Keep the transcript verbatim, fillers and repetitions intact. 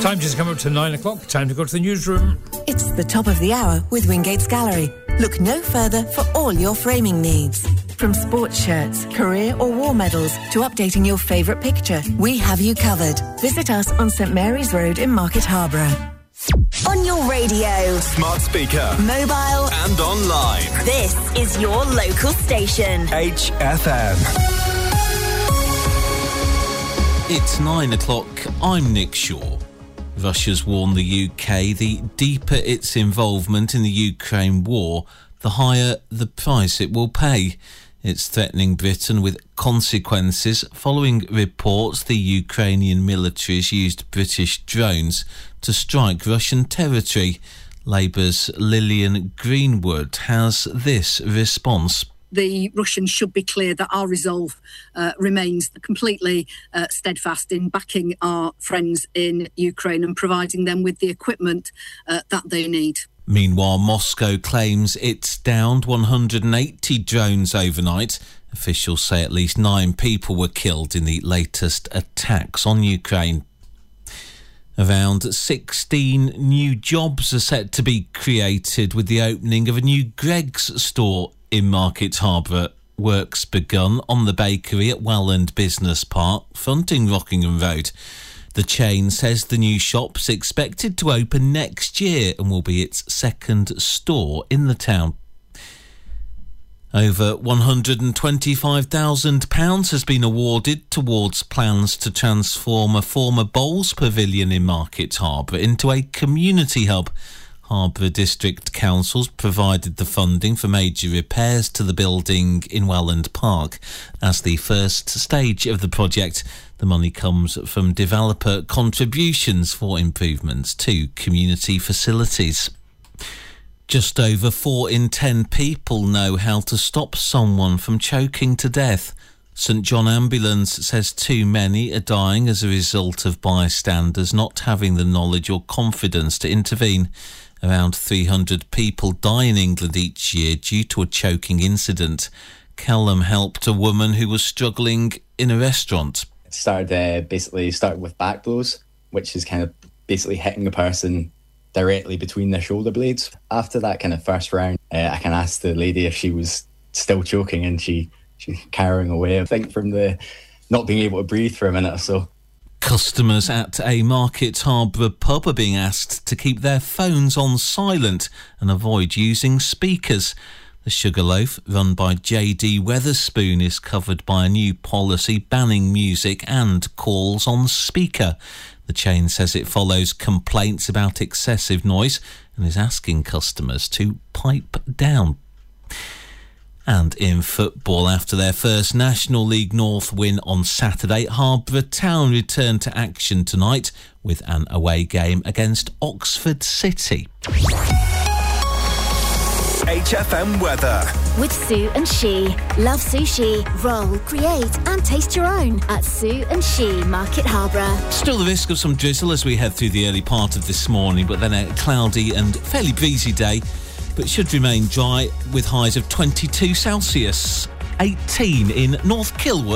Time just come up to nine o'clock. Time to go to the newsroom. It's the top of the hour with Wingate's Gallery. Look no further for all your framing needs. From sports shirts, career or war medals to updating your favourite picture, we have you covered. Visit us on St Mary's Road in Market Harborough. On your radio, smart speaker, mobile and online. This is your local station. H F M. It's nine o'clock. I'm Nick Shaw. Russia's warned the U K the deeper its involvement in the Ukraine war, the higher the price it will pay. It's threatening Britain with consequences following reports the Ukrainian militaries used British drones to strike Russian territory. Labour's Lillian Greenwood has this response. The Russians should be clear that our resolve uh, remains completely uh, steadfast in backing our friends in Ukraine and providing them with the equipment uh, that they need. Meanwhile, Moscow claims it's downed one hundred eighty drones overnight. Officials say at least nine people were killed in the latest attacks on Ukraine. Around sixteen new jobs are set to be created with the opening of a new Greggs store in Market Harborough. Work's begun on the bakery at Welland Business Park, fronting Rockingham Road. The chain says the new shop's expected to open next year and will be its second store in the town. Over one hundred twenty-five thousand pounds has been awarded towards plans to transform a former bowls pavilion in Market Harborough into a community hub. Harborough District Councils provided the funding for major repairs to the building in Welland Park. As the first stage of the project, the money comes from developer contributions for improvements to community facilities. Just over four in ten people know how to stop someone from choking to death. St John Ambulance says too many are dying as a result of bystanders not having the knowledge or confidence to intervene. Around three hundred people die in England each year due to a choking incident. Callum helped a woman who was struggling in a restaurant. Started uh, basically started with back blows, which is kind of basically hitting the person directly between their shoulder blades. After that kind of first round, uh, I kind of asked the lady if she was still choking, and she she carrying away. I think from the not being able to breathe for a minute or so. Customers at a Market Harborough pub are being asked to keep their phones on silent and avoid using speakers. The Sugarloaf, run by J D Weatherspoon, is covered by a new policy banning music and calls on speaker. The chain says it follows complaints about excessive noise and is asking customers to pipe down. And in football, after their first National League North win on Saturday, Harborough Town return to action tonight with an away game against Oxford City. H F M weather. With Sue and She. Love sushi, roll, create and taste your own at Sue and She, Market Harborough. Still the risk of some drizzle as we head through the early part of this morning, but then a cloudy and fairly breezy day, but should remain dry with highs of twenty-two Celsius. eighteen in North Kilworth.